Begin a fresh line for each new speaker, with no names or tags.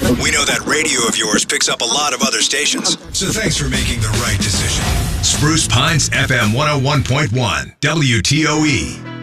We know that radio of yours picks up a lot of other stations, so thanks for making the right decision. Spruce Pines FM 101.1 WTOE.